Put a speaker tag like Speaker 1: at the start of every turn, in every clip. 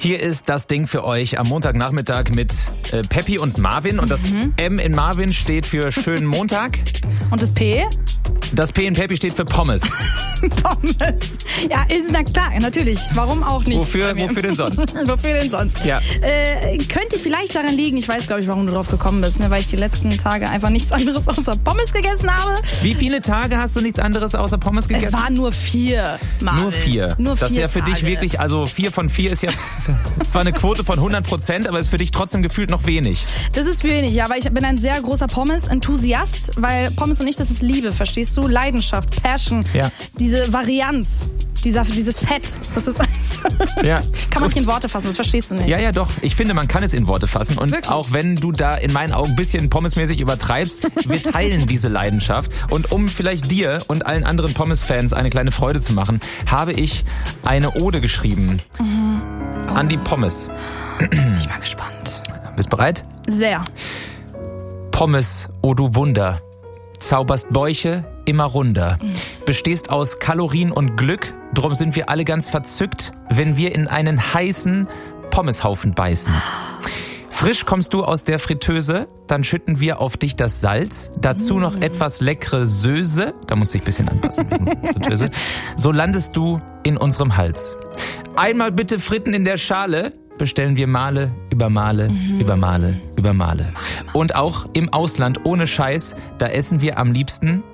Speaker 1: Hier ist das Ding für euch am Montagnachmittag mit Peppi und Marvin. Und das M in Marvin steht für schönen Montag.
Speaker 2: Und das P?
Speaker 1: Das P in Peppi steht für Pommes.
Speaker 2: Pommes. Ja, ist na klar, natürlich. Warum auch nicht?
Speaker 1: Wofür denn sonst?
Speaker 2: Wofür denn sonst?
Speaker 1: Ja.
Speaker 2: Könnte vielleicht daran liegen, ich weiß, glaube ich, warum du drauf gekommen bist, ne? Weil ich die letzten Tage einfach nichts anderes außer Pommes gegessen habe.
Speaker 1: Wie viele Tage hast du nichts anderes außer Pommes gegessen?
Speaker 2: Es waren nur 4, Marvin.
Speaker 1: Nur 4.
Speaker 2: Nur 4
Speaker 1: Das ist ja für
Speaker 2: Tage.
Speaker 1: dich wirklich, also 4 von 4 ist ja ist zwar eine Quote von 100%, aber ist für dich trotzdem gefühlt noch wenig.
Speaker 2: Das ist wenig, ja, weil ich bin ein sehr großer Pommes-Enthusiast, weil Pommes und ich, das ist Liebe, verstehst du? Leidenschaft, Passion,
Speaker 1: Ja.
Speaker 2: diese Varianz, dieses Fett, das ist
Speaker 1: Ja,
Speaker 2: kann man
Speaker 1: gut.
Speaker 2: nicht in Worte fassen, das verstehst du nicht.
Speaker 1: Ja, doch. Ich finde, man kann es in Worte fassen. Und
Speaker 2: Wirklich?
Speaker 1: auch wenn du da in meinen Augen ein bisschen pommesmäßig übertreibst, wir teilen diese Leidenschaft. Und um vielleicht dir und allen anderen Pommes-Fans eine kleine Freude zu machen, habe ich eine Ode geschrieben an die Pommes.
Speaker 2: Jetzt bin ich mal gespannt.
Speaker 1: Bist bereit?
Speaker 2: Sehr.
Speaker 1: Pommes, oh du Wunder, zauberst Bäuche immer runder. Bestehst aus Kalorien und Glück, drum sind wir alle ganz verzückt, wenn wir in einen heißen Pommeshaufen beißen. Frisch kommst du aus der Fritteuse, dann schütten wir auf dich das Salz, dazu noch etwas leckere Söße, da musst du dich ein bisschen anpassen wegen Fritteuse, so landest du in unserem Hals. Einmal bitte Fritten in der Schale, bestellen wir Male über Male, über Male, über Male. Und auch im Ausland, ohne Scheiß, da essen wir am liebsten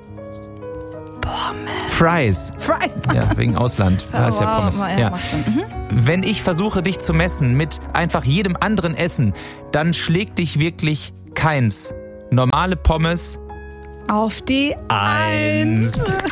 Speaker 1: Fries. Ja, wegen Ausland. Da heißt ja Pommes. Ja. Wenn ich versuche, dich zu messen mit einfach jedem anderen Essen, dann schlägt dich wirklich keins. Normale Pommes
Speaker 2: Auf die 1.